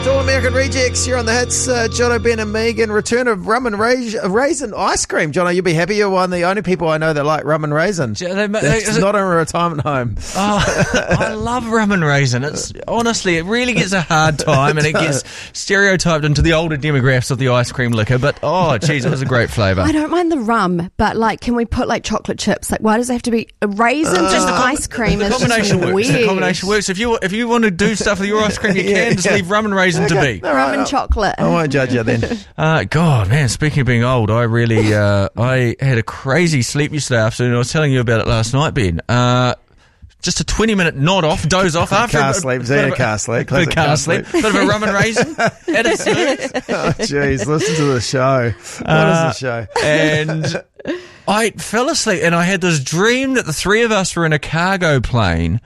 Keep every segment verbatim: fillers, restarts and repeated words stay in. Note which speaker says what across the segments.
Speaker 1: to All American Rejects. You're on the hits. Uh, Jono, Ben and Megan. Return of rum and rais- raisin ice cream. Jono, you'll be happy. You're one of the only people I know that like rum and raisin.
Speaker 2: They, they,
Speaker 1: It's not in a retirement home.
Speaker 2: Oh, I love rum and raisin. It's honestly, it really gets a hard time, and it gets stereotyped into the older demographics of the ice cream liquor. But oh, geez, it was a great flavour.
Speaker 3: I don't mind the rum, but like, can we put like chocolate chips? Like, why does it have to be a raisin?
Speaker 1: Uh,
Speaker 3: just ice cream
Speaker 2: The
Speaker 3: is
Speaker 2: combination
Speaker 3: just
Speaker 2: works.
Speaker 3: weird.
Speaker 2: The combination works. If you if you want to do stuff with your ice cream, you can.
Speaker 1: Yeah,
Speaker 2: Just
Speaker 1: yeah.
Speaker 2: leave rum and raisin to be.
Speaker 1: All right,
Speaker 3: Rum and chocolate.
Speaker 1: I won't judge you then.
Speaker 2: Uh, God, man, speaking of being old, I really, uh, I had a crazy sleep yesterday afternoon. I was telling you about it last night, Ben. Uh, just a twenty-minute nod off, doze off after
Speaker 1: Car
Speaker 2: a,
Speaker 1: sleep.
Speaker 2: bit
Speaker 1: Is that
Speaker 2: of
Speaker 1: a car sleep?
Speaker 2: bit of
Speaker 1: Classic
Speaker 2: car
Speaker 1: car
Speaker 2: sleep.
Speaker 1: sleep.
Speaker 2: Bit of a rum and raisin. Had a snooze.
Speaker 1: Oh, jeez. Listen to the show. What
Speaker 2: Uh,
Speaker 1: is the show?
Speaker 2: And I fell asleep, and I had this dream that the three of us were in a cargo plane,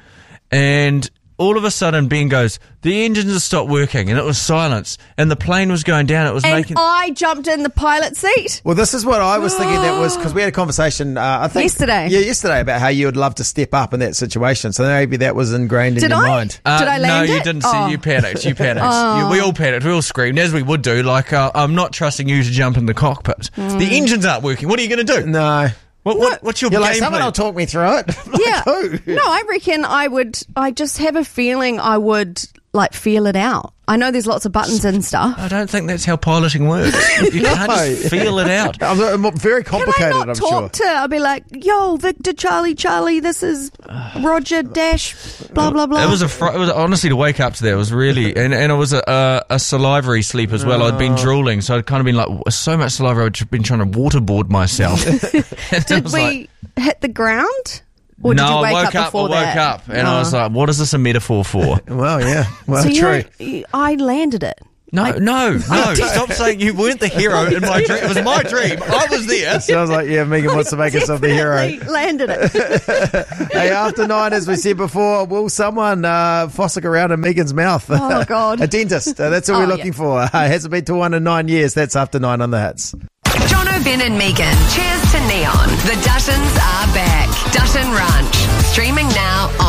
Speaker 2: and all of a sudden Ben goes, the engines have stopped working, and it was silence, and the plane was going down. It was
Speaker 3: And
Speaker 2: making...
Speaker 3: I jumped in the pilot seat.
Speaker 1: Well, this is what I was thinking. That was because we had a conversation. Uh, I think
Speaker 3: Yesterday.
Speaker 1: Yeah, yesterday about how you would love to step up in that situation. So maybe that was ingrained in
Speaker 3: Did
Speaker 1: your
Speaker 3: I?
Speaker 1: mind.
Speaker 2: Uh,
Speaker 3: Did I land
Speaker 2: no,
Speaker 3: it?
Speaker 2: you didn't see.
Speaker 3: Oh.
Speaker 2: You panicked. You panicked. You, we all panicked. We all screamed, as we would do. Like, uh, I'm not trusting you to jump in the cockpit.
Speaker 3: Mm.
Speaker 2: The engines aren't working. What are you going to do?
Speaker 1: No.
Speaker 2: What, what, what's your
Speaker 1: You're
Speaker 2: game
Speaker 1: like, someone
Speaker 2: plan?
Speaker 1: will talk me through it. Like,
Speaker 3: Yeah.
Speaker 1: who?
Speaker 3: No, I reckon I would, I just have a feeling I would like feel it out. I know there's lots of buttons and stuff.
Speaker 2: I don't think that's how piloting works. You can't just feel it out.
Speaker 1: I'm, I'm very
Speaker 3: Can
Speaker 1: complicated,
Speaker 3: I not
Speaker 1: I'm
Speaker 3: talk
Speaker 1: sure.
Speaker 3: to, I'll be like, yo, Victor, Charlie, Charlie, this is Roger, dash, blah, blah, blah.
Speaker 2: It was a. Fr- it was honestly to wake up to that. It was really, and, and it was a, a, a salivary sleep as well. I'd
Speaker 1: Oh.
Speaker 2: been drooling, so I'd kind of been like so much saliva. I'd been trying to waterboard myself. And I
Speaker 3: Did
Speaker 2: was
Speaker 3: we
Speaker 2: like,
Speaker 3: hit the ground? Or
Speaker 2: no,
Speaker 3: did you wake
Speaker 2: I woke
Speaker 3: up
Speaker 2: up.
Speaker 3: before
Speaker 2: I woke
Speaker 3: that?
Speaker 2: up, and I
Speaker 3: Oh.
Speaker 2: was like, "What is this a metaphor for?"
Speaker 1: Well, yeah. Well,
Speaker 3: So you
Speaker 1: true.
Speaker 3: don't- you- I landed it.
Speaker 2: No,
Speaker 3: I-
Speaker 2: no, no! Stop saying you weren't the hero in my dream. It was my dream. I was there.
Speaker 1: Sounds like, yeah, Megan wants to make herself the hero.
Speaker 3: Definitely landed it.
Speaker 1: Hey, after nine, as we said before, will someone uh, fossick around in Megan's mouth?
Speaker 3: Oh, God.
Speaker 1: A dentist. Uh, that's what
Speaker 3: Oh,
Speaker 1: we're looking
Speaker 3: yeah.
Speaker 1: for. Uh, hasn't been to one in nine years. That's after nine on the hits.
Speaker 4: Jono, Ben and Megan. Cheers to Neon. The Duttons are back. Dutton Ranch. Streaming now on